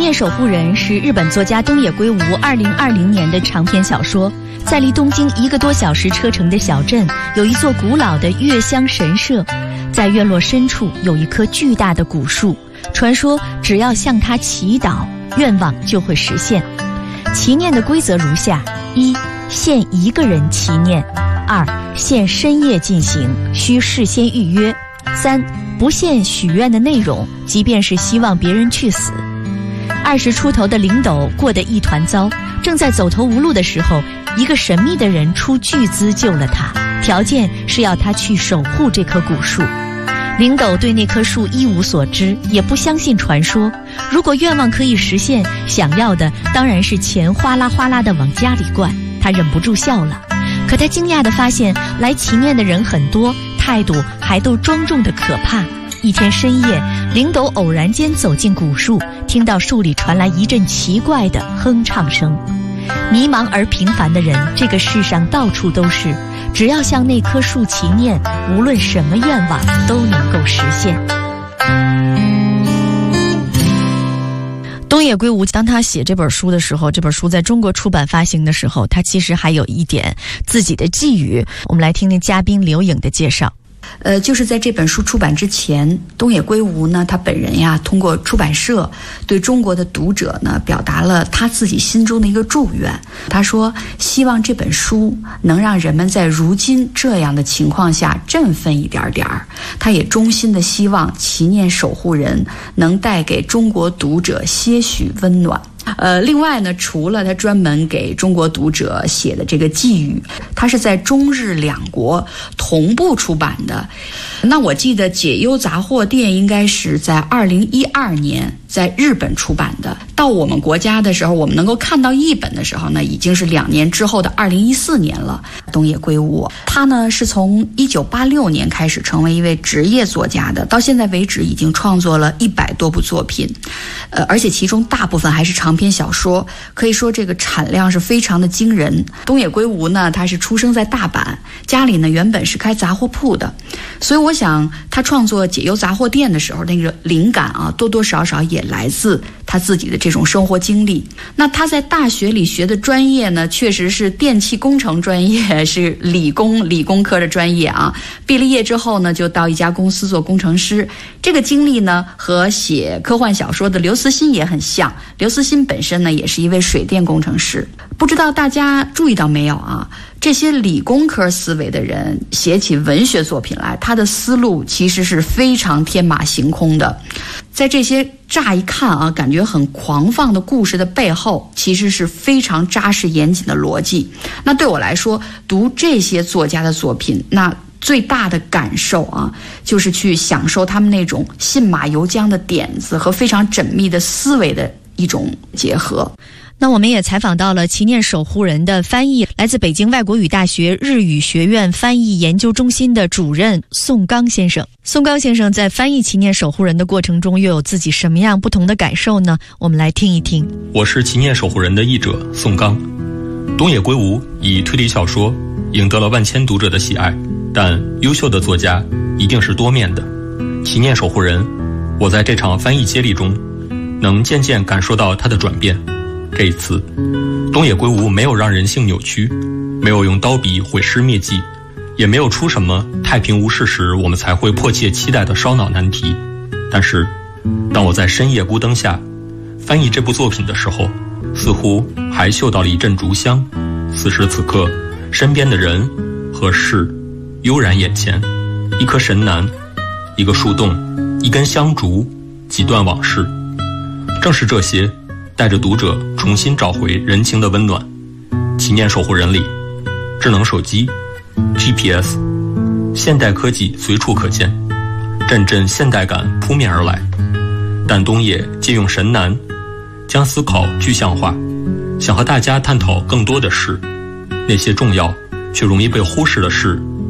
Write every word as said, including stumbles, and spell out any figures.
念守护人》是日本作家东野圭吾二零二零年的长篇小说。在离东京一个多小时车程的小镇，有一座古老的月香神社，在院落深处有一棵巨大的古树，传说只要向它祈祷，愿望就会实现。祈念的规则如下：一、限一个人祈念；二、限深夜进行，需事先预约；三、不限许愿的内容，即便是希望别人去死。二十出头的林斗过得一团糟，正在走投无路的时候，一个神秘的人出巨资救了他，条件是要他去守护这棵古树。林斗对那棵树一无所知，也不相信传说。如果愿望可以实现，想要的当然是钱哗啦哗啦地往家里灌。他忍不住笑了，可他惊讶地发现，来祈念的人很多，态度还都庄重得可怕。一天深夜，林斗偶然间走进古树，听到树里传来一阵奇怪的哼唱声。迷茫而平凡的人，这个世上到处都是，只要向那棵树祈念，无论什么愿望都能够实现。东野圭吾当他写这本书的时候，这本书在中国出版发行的时候，他其实还有一点自己的寄语。我们来听听嘉宾刘颖的介绍。 呃，就是在这本书出版之前，东野圭吾呢，他本人呀，通过出版社对中国的读者呢，表达了他自己心中的一个祝愿。他说，希望这本书能让人们在如今这样的情况下振奋一点点儿。他也衷心的希望祈念守护人能带给中国读者些许温暖。呃，另外呢，除了他专门给中国读者写的这个寄语，他是在中日两国同步出版的。那我记得解忧杂货店应该是在二零一二年在日本出版的，到我们国家的时候，我们能够看到译本的时候呢，已经是两年之后的二零一四年了。东野圭吾，他呢是从一九八六年开始成为一位职业作家的，到现在为止已经创作了一百多部作品，呃，而且其中大部分还是长篇小说，可以说这个产量是非常的惊人。东野圭吾呢，他是出生在大阪，家里呢原本是开杂货铺的，所以我想他创作解忧杂货店的时候，那个灵感啊，多多少少也来自他自己的这种生活经历。那他在大学里学的专业呢，确实是电气工程专业，是理工理工科的专业啊。毕了业之后呢，就到一家公司做工程师。这个经历呢，和写科幻小说的刘慈欣也很像。刘慈欣本身呢，也是一位水电工程师。不知道大家注意到没有啊？这些理工科思维的人写起文学作品来，他的思路其实是非常天马行空的。在这些乍一看啊，感觉很狂放的故事的背后，其实是非常扎实严谨的逻辑。那对我来说，读这些作家的作品，那最大的感受啊，就是去享受他们那种信马由缰的点子和非常缜密的思维的一种结合。 那我们也采访到了祈念守护人的翻译，来自北京外国语大学日语学院翻译研究中心的主任宋刚先生。宋刚先生在翻译祈念守护人的过程中，又有自己什么样不同的感受呢？我们来听一听。 我是祈念守护人的译者宋刚。东野圭吾以推理小说赢得了万千读者的喜爱，但优秀的作家一定是多面的。祈念守护人，我在这场翻译接力中能渐渐感受到它的转变。这一次，东野圭吾没有让人性扭曲，没有用刀笔毁尸灭迹，也没有出什么太平无事时我们才会迫切期待的烧脑难题。但是，当我在深夜孤灯下翻译这部作品的时候，似乎还嗅到了一阵竹香。此时此刻，身边的人和事悠然眼前，一颗神楠，一个树洞，一根香烛，几段往事。正是这些带着读者重新找回人情的温暖。祈念守护人里，智能手机 G P S 现代科技随处可见，阵阵现代感扑面而来。但东野借用神楠，将思考具象化，想和大家探讨更多的事，那些重要却容易被忽视的事